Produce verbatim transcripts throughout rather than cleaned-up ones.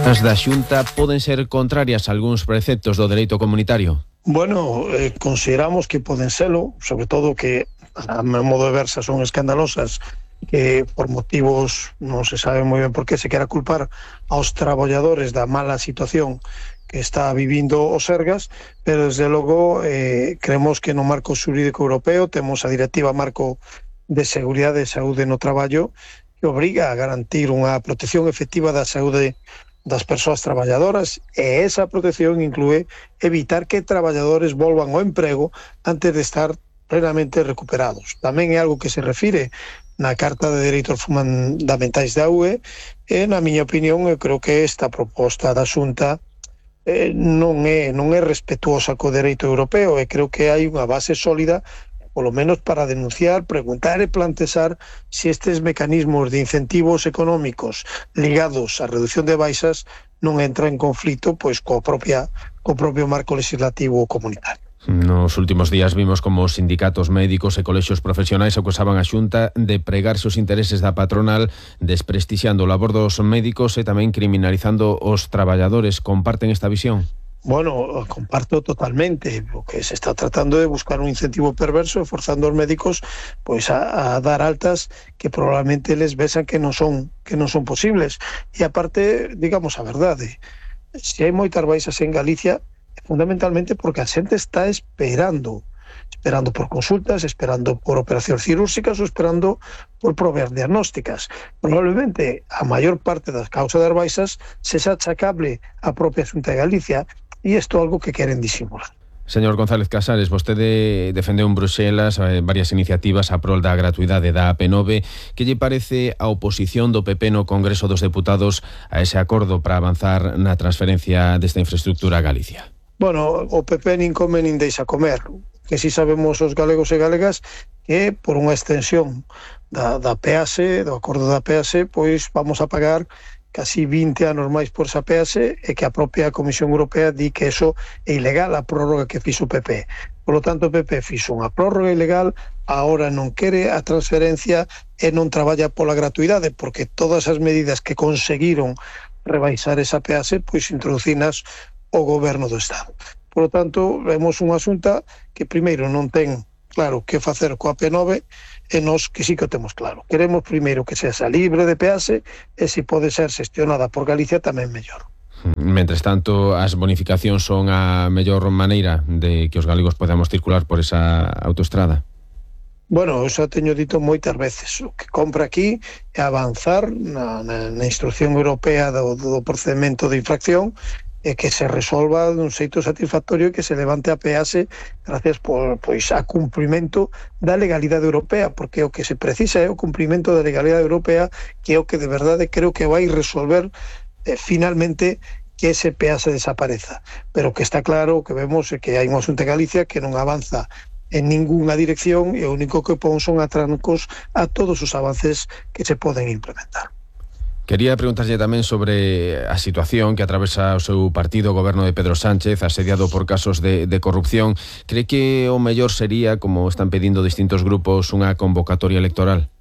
As da Xunta poden ser contrarias a algúns preceptos do dereito comunitario? Bueno, eh, consideramos que poden selo, sobre todo que, a meu modo de versa, son escandalosas, que por motivos non se sabe moi ben por que se quera culpar aos traballadores da mala situación que está vivindo o Sergas, pero desde logo eh, creemos que no marco xurídico europeo temos a Directiva Marco de Seguridade e Saúde no Traballo que obriga a garantir unha protección efectiva da saúde das persoas traballadoras, e esa protección inclúe evitar que traballadores volvan ao emprego antes de estar plenamente recuperados. Tamén é algo que se refire na Carta de Dereitos Fundamentais da U E, e na miña opinión eu creo que esta proposta da Xunta eh, non é non é respetuosa co dereito europeo, e creo que hai unha base sólida polo menos para denunciar, preguntar e plantexar se estes mecanismos de incentivos económicos ligados á reducción de baixas non entran en conflito pois co propia co propio marco legislativo comunitario. Nos últimos días vimos como os sindicatos médicos e colexios profesionais acusaban a Xunta de pregarse os intereses da patronal, desprestixiando o labor dos médicos e tamén criminalizando os traballadores. Comparten esta visión? Bueno, comparto totalmente. O que se está tratando de buscar un incentivo perverso, forzando aos médicos pois a, a dar altas que probablemente les besan que non son que non son posibles. E aparte, digamos a verdade, se hai moitas baixas en Galicia, fundamentalmente porque a xente está esperando esperando por consultas, esperando por operacións cirúrxicas ou esperando por prover diagnósticas. Probablemente a maior parte das causas das baixas sexa achacable á propia Xunta de Galicia, e isto é algo que queren disimular. Señor González Casares, vostede defendeu en Bruxelas eh, varias iniciativas a prol da gratuidade da A P nove. Que lle parece a oposición do P P no Congreso dos Deputados a ese acordo para avanzar na transferencia desta infraestructura a Galicia? Bueno, o P P nin come nin deixa comer. Que si sabemos os galegos e galegas que por unha extensión da, da peaxe, do acordo da peaxe, pois vamos a pagar casi vinte anos máis por esa peaxe, e que a propia Comisión Europea di que eso é ilegal, a prórroga que fixo o P P. Por lo tanto, o P P fixo unha prórroga ilegal, agora non quere a transferencia e non traballa pola gratuidade, porque todas as medidas que conseguiron rebaixar esa peaxe, pois introducinas o goberno do Estado. Por lo tanto, vemos unha Xunta que primeiro non ten claro que facer coa P nove, e nós que sí que o temos claro. Queremos primeiro que sexa libre de peaxe, e se pode ser xestionada por Galicia tamén mellor. Mentres tanto, as bonificacións son a mellor maneira de que os galegos podamos circular por esa autoestrada? Bueno, eu xa teño dito moitas veces, o que compra aquí é avanzar na, na, na instrucción europea do, do procedimento de infracción, e que se resolva dun xeito satisfactorio, e que se levante a peaxe gracias por, pois, a cumprimento da legalidade europea, porque o que se precisa é o cumprimento da legalidade europea, que é o que de verdade creo que vai resolver eh, finalmente que ese peaxe desapareza. Pero que está claro, que vemos é que hai unha Xunta de Galicia que non avanza en ninguna dirección, e o único que pon son atrancos a todos os avances que se poden implementar. Quería preguntarlle tamén sobre a situación que atravesa o seu partido, o goberno de Pedro Sánchez, asediado por casos de, de corrupción. Cree que o mellor sería, como están pedindo distintos grupos, unha convocatoria electoral?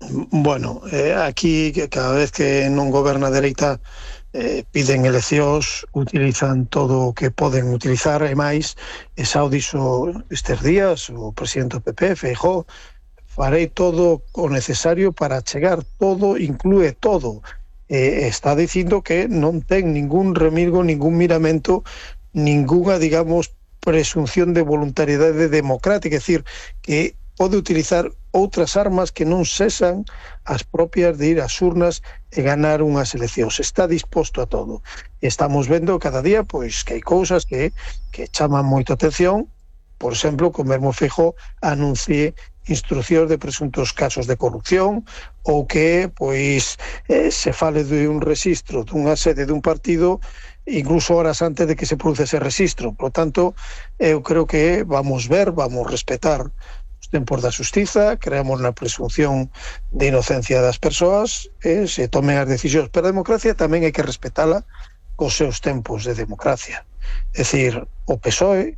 Bueno, eh, aquí cada vez que non goberna a dereita eh, piden eleccións, utilizan todo o que poden utilizar, e máis, e xa o dixo estes días o presidente do P P, Feijóo, farei todo o necesario para chegar, todo inclúe todo. Eh, está dicindo que non ten ningún remirgo, ningún miramento, ninguna, digamos, presunción de voluntariedade democrática, é dicir, que pode utilizar outras armas que non sexan as propias de ir ás urnas e ganar unhas eleccións. Está disposto a todo. Estamos vendo cada día pois que hai cousas que, que chaman moito atención. Por exemplo, que o mesmo Feijóo anuncie instruccións de presuntos casos de corrupción, ou que pois eh, se fale de un registro dunha sede dun partido incluso horas antes de que se produce ese registro. Por lo tanto, eu creo que vamos ver, vamos respetar os tempos da xustiza, creamos na presunción de inocencia das persoas, e se tomen as decisións. Pero a democracia tamén hai que respetala cos seus tempos de democracia. É dicir, o P S O E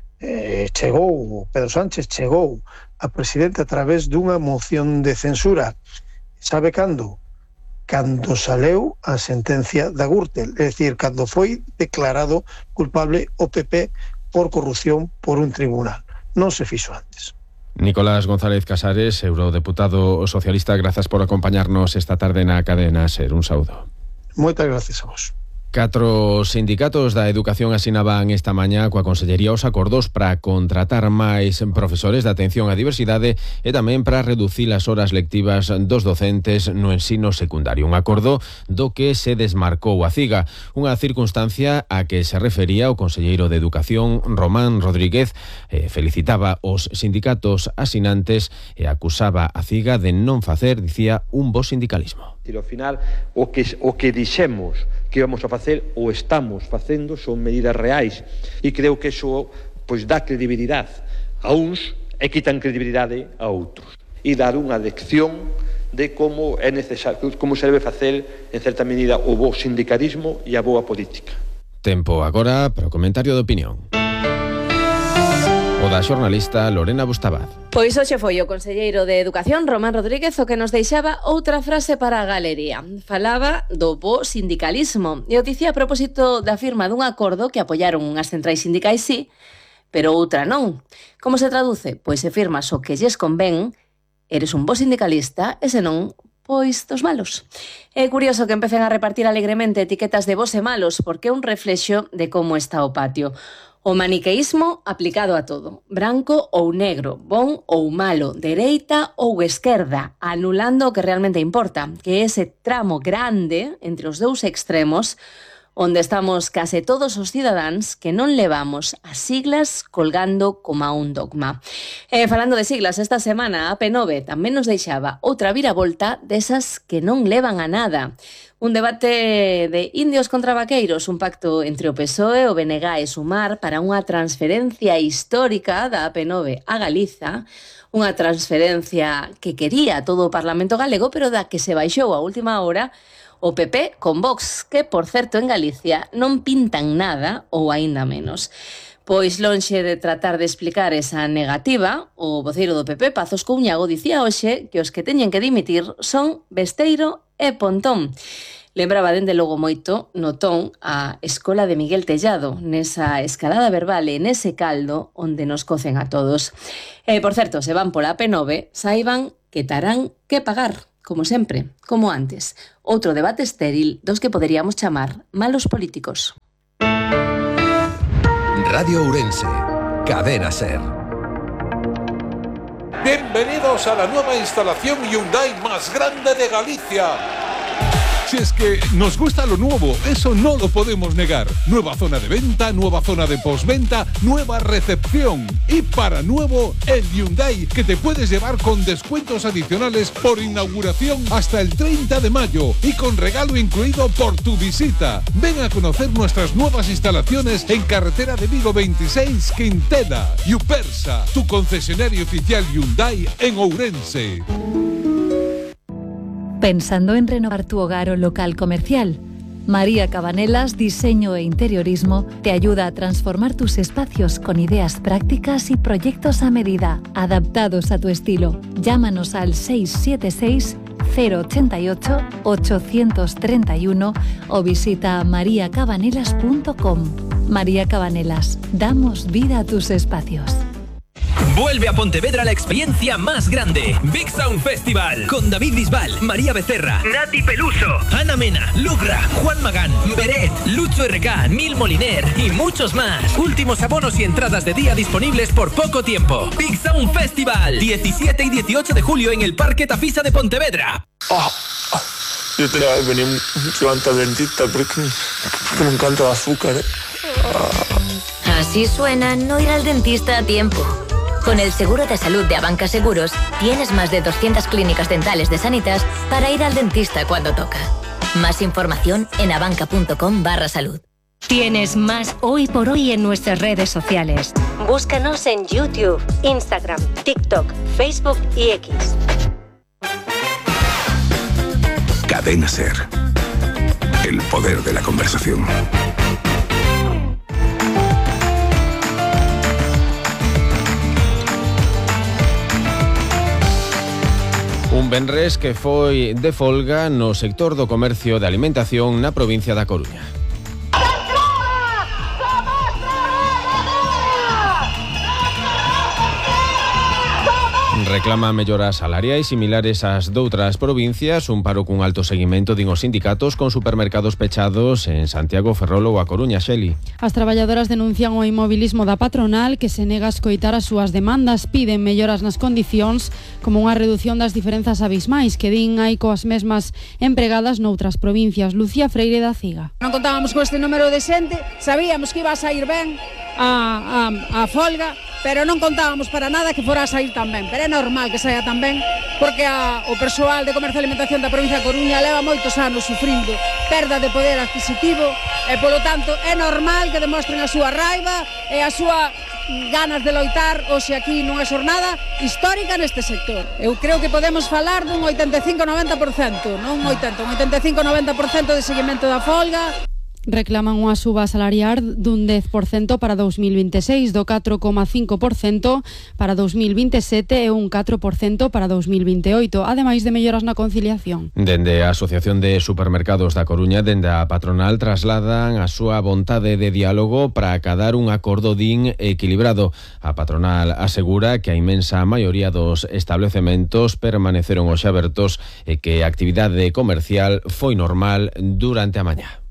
eh, chegou, Pedro Sánchez chegou a presidente a través dunha moción de censura. Sabe cando? cando saleu a sentencia da Gürtel, é dicir, cando foi declarado culpable o P P por corrupción por un tribunal. Non se fixo antes. Nicolás González Casares, eurodeputado socialista, grazas por acompañarnos esta tarde na cadena SER. Un saúdo. Moitas gracias a vos. Catro sindicatos da educación asinaban esta mañá coa Consellería os acordos para contratar máis profesores de atención á diversidade e tamén para reducir as horas lectivas dos docentes no ensino secundario. Un acordo do que se desmarcou a CIGA, unha circunstancia a que se refería o conselleiro de Educación, Román Rodríguez, eh, felicitaba os sindicatos asinantes e acusaba a CIGA de non facer, dicía, un bo sindicalismo. Ao final, o que, o que dixemos que íbamos a facer ou estamos facendo son medidas reais e creo que iso pois dá credibilidade a uns e quitan credibilidade a outros e dar unha lección de como é necesario, como se debe facer en certa medida o bo sindicalismo e a boa política. Tempo agora para o comentario de opinión. O da xornalista Lorena Bustabaz. Pois hoxe foi o conselleiro de Educación, Román Rodríguez, o que nos deixaba outra frase para a galería. Falaba do bo sindicalismo e o dicía a propósito da firma dun acordo que apoiaron unhas centrais sindicais sí, pero outra non. Como se traduce? Pois se firmas o que lles convén, eres un bo sindicalista e se non, pois dos malos. É curioso que empecen a repartir alegremente etiquetas de bos e malos porque é un reflexo de como está o patio. O maniqueísmo aplicado a todo, branco ou negro, bon ou malo, dereita ou esquerda, anulando o que realmente importa, que é ese tramo grande entre os dous extremos onde estamos case todos os cidadáns que non levamos as siglas colgando como a un dogma. E falando de siglas, esta semana a P nove tamén nos deixaba outra viravolta desas que non levan a nada. Un debate de indios contra vaqueiros, un pacto entre o P S O E, o B N G e Sumar para unha transferencia histórica da A P nove a Galiza, unha transferencia que quería todo o Parlamento galego, pero da que se baixou a última hora o P P con Vox, que, por certo, en Galicia non pintan nada ou aínda menos. Pois lonxe de tratar de explicar esa negativa, o voceiro do P P, Pazos Couñago, dicía hoxe que os que teñen que dimitir son Besteiro e Pontón. Lembraba dende logo moito no ton a escola de Miguel Tellado, nesa escalada verbal e nese caldo onde nos cocen a todos. E, por certo, se van pola A P nove, saiban que terán que pagar, como sempre, como antes. Outro debate estéril dos que poderíamos chamar malos políticos. Radio Ourense, Cadena SER. Bienvenidos a la nueva instalación Hyundai más grande de Galicia. Si es que nos gusta lo nuevo, eso no lo podemos negar. Nueva zona de venta, nueva zona de postventa, nueva recepción. Y para nuevo, el Hyundai que te puedes llevar con descuentos adicionales por inauguración hasta el treinta de mayo y con regalo incluido por tu visita. Ven a conocer nuestras nuevas instalaciones en carretera de Vigo veintiséis, Quintela. Yupersa, tu concesionario oficial Hyundai en Ourense. ¿Pensando en renovar tu hogar o local comercial? María Cabanelas Diseño e Interiorismo te ayuda a transformar tus espacios con ideas prácticas y proyectos a medida, adaptados a tu estilo. Llámanos al seis siete seis, cero ocho ocho, ocho tres uno o visita maría cabanelas punto com. María Cabanelas, damos vida a tus espacios. Vuelve a Pontevedra la experiencia más grande. Big Sound Festival. Con David Bisbal, María Becerra, Nati Peluso, Ana Mena, Lugra, Juan Magán, Beret, Lucho R K, Nil Moliner y muchos más. Últimos abonos y entradas de día disponibles por poco tiempo. Big Sound Festival. diecisiete y dieciocho de julio en el Parque Tafisa de Pontevedra. Oh, oh. Yo tenía que venir mucho antes al dentista porque me encanta el azúcar, ¿eh? Oh. Así suena no ir al dentista a tiempo. Con el seguro de salud de Abanca Seguros, tienes más de doscientas clínicas dentales de Sanitas para ir al dentista cuando toca. Más información en abanca.com barra salud. Tienes más hoy por hoy en nuestras redes sociales. Búscanos en YouTube, Instagram, TikTok, Facebook y X. Cadena SER. El poder de la conversación. Un venres que foi de folga no sector do comercio de alimentación na provincia da Coruña. Reclama melloras salariais similares ás doutras provincias, un paro cun alto seguimento din os sindicatos con supermercados pechados en Santiago, Ferrol ou A Coruña, Xeli. As traballadoras denuncian o inmobilismo da patronal que se nega a escoitar as súas demandas, piden melloras nas condicións como unha reducción das diferenzas abismais que din hai coas mesmas empregadas noutras provincias. Lucía Freire da Ciga. Non contábamos con este número de xente, sabíamos que iba a sair ben a, a, a folga, pero non contábamos para nada que fora a sair tan ben, pero é normal que saia tan ben porque a, o persoal de comercio e alimentación da provincia de Coruña leva moitos anos sufrindo perda de poder adquisitivo e polo tanto é normal que demostren a súa raiva e a súa ganas de loitar hoxe aquí nunha xornada histórica neste sector. Eu creo que podemos falar dun oitenta e cinco a noventa por cento, non un oitenta, un oitenta e cinco a noventa por cento de seguimento da folga. Reclaman unha suba salarial dun dez por cento para dos mil veintiséis, do catro coma cinco por cento para dos mil veintisiete e un catro por cento para dos mil veintioito, ademais de melloras na conciliación. Dende a Asociación de Supermercados da Coruña, dende a patronal, trasladan a súa vontade de diálogo para acadar un acordo din equilibrado. A patronal asegura que a inmensa maioría dos establecementos permaneceron hoxe abertos e que a actividade comercial foi normal durante a mañá.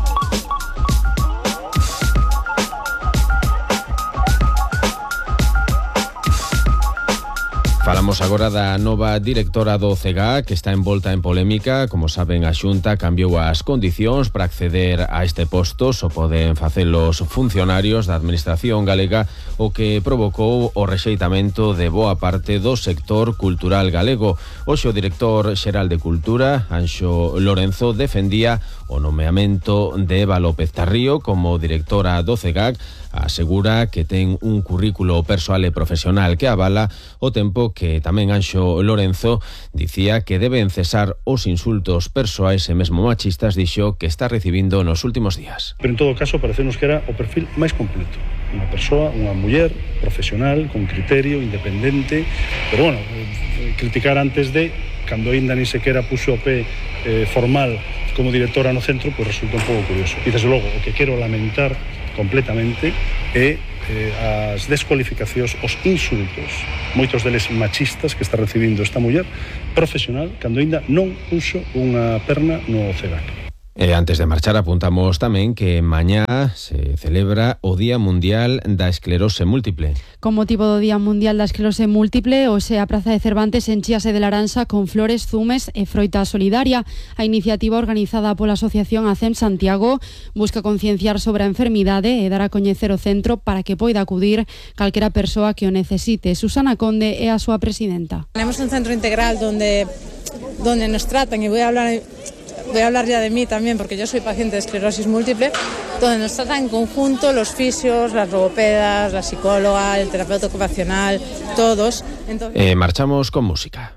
Falamos agora da nova directora do C E G A que está envolta en polémica. Como saben, a Xunta cambiou as condicións para acceder a este posto. Só poden facelo os funcionarios da Administración galega, o que provocou o rexeitamento de boa parte do sector cultural galego. Hoxe o director xeral de Cultura, Anxo Lorenzo, defendía o nomeamento de Eva López Tarrío como directora do C E G A. Asegura que ten un currículo persoal e profesional que avala, o tempo que tamén Anxo Lorenzo dicía que deben cesar os insultos persoais e mesmo machistas, dixo, que está recibindo nos últimos días. Pero en todo caso parecemos que era o perfil máis completo. Unha persoa, unha muller profesional, con criterio, independente, pero bueno, criticar antes de, cando ainda ni sequera puxo o pé eh, formal como directora no centro, pois resulta un pouco curioso. E desde logo, o que quero lamentar completamente é eh, as descualificacións, os insultos, moitos deles machistas que está recibindo esta muller profesional cando ainda non puxo unha perna no C E G A C. E antes de marchar apuntamos tamén que mañá se celebra o Día Mundial da Esclerose Múltiple. Con motivo do Día Mundial da Esclerose Múltiple, hoxe a Praza de Cervantes enchíase de laranxa con flores, zumes e froita solidaria. A iniciativa organizada pola Asociación ACEM Santiago busca concienciar sobre a enfermidade e dar a coñecer o centro para que poida acudir calquera persoa que o necesite. Susana Conde é a súa presidenta. Tenemos un centro integral donde, donde nos tratan, e voy a hablar... Voy a hablar ya de mí también, porque yo soy paciente de esclerosis múltiple, donde nos tratan en conjunto los fisios, las logopedas, la psicóloga, el terapeuta ocupacional, todos. Entonces... Eh, marchamos con música.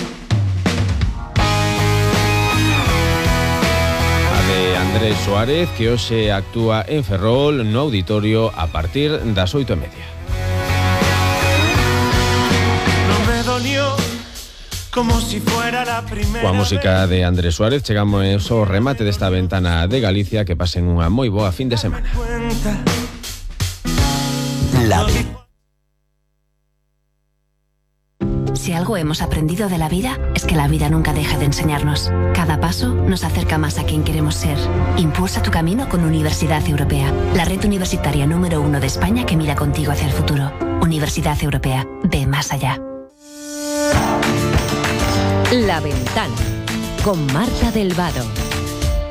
A de Andrés Suárez, que hoxe actúa en Ferrol no auditorio a partir das oito e media. No me dolió. Como si fuera la primera. Coa música de Andrés Suárez chegamos ao remate desta ventana de Galicia. Que pasen unha moi boa fin de semana. La Si algo hemos aprendido de la vida es que la vida nunca deja de enseñarnos. Cada paso nos acerca más a quien queremos ser. Impulsa tu camino con Universidad Europea, la red universitaria número uno de España que mira contigo hacia el futuro. Universidad Europea, ve más allá. La Ventana, con Marta del Vado.